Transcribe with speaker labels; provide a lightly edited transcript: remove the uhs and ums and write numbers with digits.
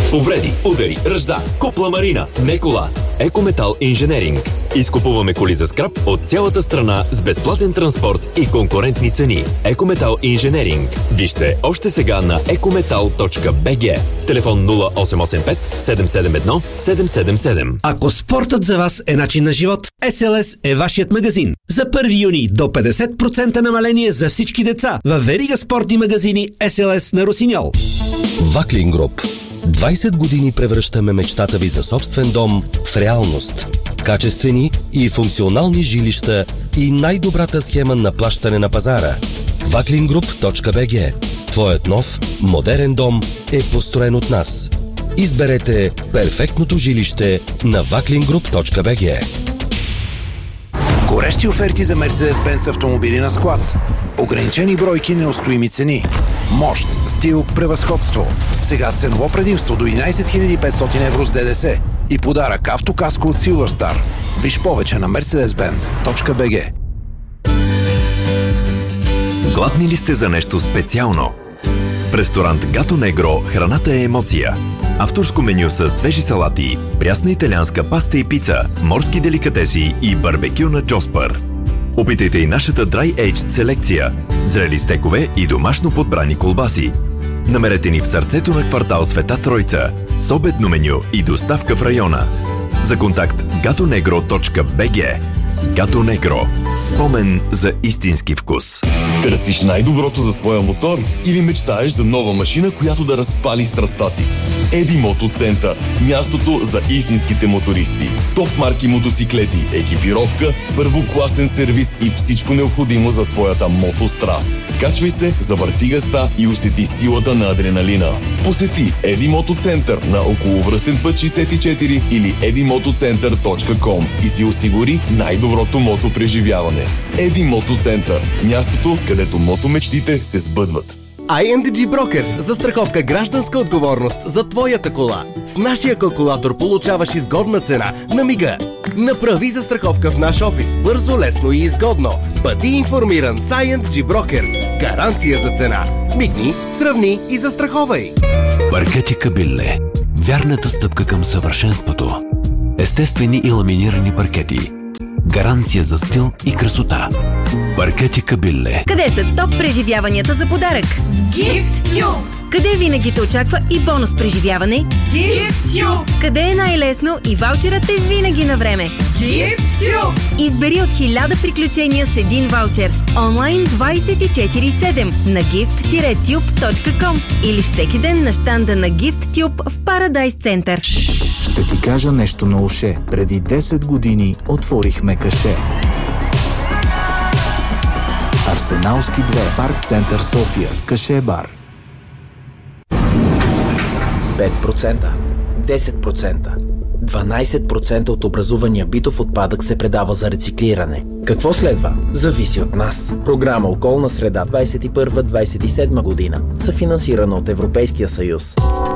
Speaker 1: Повреди, удари, ръжда, купла марина, не кола. Екометал Инженеринг. Изкупуваме коли за скрап от цялата страна с безплатен транспорт и конкурентни цени. Екометал Инженеринг. Вижте още сега на ecometal.bg. Телефон 0885 771 777.
Speaker 2: Ако спортът за вас е начин на живот, SLS е вашият магазин. За 1 юни до 50% намаление за всички деца във верига спортни магазини SLS на Росиньол.
Speaker 3: Ваклин Груп. 20 години превръщаме мечтата ви за собствен дом в реалност. Качествени и функционални жилища и най-добрата схема на плащане на пазара. Vaklingroup.bg. Твоят нов, модерен дом е построен от нас. Изберете перфектното жилище на Vaklingroup.bg.
Speaker 4: Горещи оферти за Mercedes-Benz автомобили на склад. Ограничени бройки, неустоими цени. Мощ, стил, превъзходство. Сега с ценово предимство до 11 500 евро с ДДС. И подарък автокаско от Silverstar. Виж повече на mercedes-benz.bg.
Speaker 1: Гладни ли сте за нещо специално? В ресторант Гато Негро храната е емоция. Авторско меню с свежи салати, прясна италианска паста и пица, морски деликатеси и барбекю на Джоспър. Опитайте и нашата Dry Aged селекция, зрели стекове и домашно подбрани колбаси. Намерете ни в сърцето на квартал Света Тройца, с обедно меню и доставка в района. За контакт gatonegro.bg. Гато Негро. Спомен за истински вкус.
Speaker 5: Търсиш най-доброто за своя мотор или мечтаеш за нова машина, която да разпали страстта ти? Еди Мотоцентър. Мястото за истинските мотористи. Топ марки мотоциклети, екипировка, първокласен сервис и всичко необходимо за твоята мотостраст. Качвай се, завърти газта и усети силата на адреналина. Посети Еди Мотоцентър на околовръстен път 64 или edimotoцентър.com и си осигури най-доброто мотопреживяване. Еди Мотоцентър. Мястото, където мотомечтите се сбъдват.
Speaker 6: INDG Brokers. Застраховка гражданска отговорност за твоята кола. С нашия калкулатор получаваш изгодна цена на мига. Направи застраховка в наш офис. Бързо, лесно и изгодно. Бъди информиран с INDG Brokers. Гаранция за цена. Мигни, сравни и застраховай.
Speaker 7: Паркети Кабилле. Вярната стъпка към съвършенството. Естествени и ламинирани паркети. Гаранция за стил и красота. Паркети Кабилле.
Speaker 8: Къде са топ преживяванията за подарък? GiftTube. Къде винаги те очаква и бонус преживяване? GiftTube. Къде е най-лесно и ваучерът е винаги на време? GiftTube. Избери от 1000 приключения с един ваучер. Онлайн 24/7 на gift-tube.com или всеки ден на щанда на GiftTube в Paradise Center.
Speaker 9: Ще ти кажа нещо на уше. Преди 10 години отворихме каше. Арсеналски 2, Парк Център София, Каше бар.
Speaker 10: 5%, 10%, 12% от образувания битов отпадък се предава за рециклиране. Какво следва? Зависи от нас. Програма Околна среда 21-27 година, съфинансирана от Европейския съюз.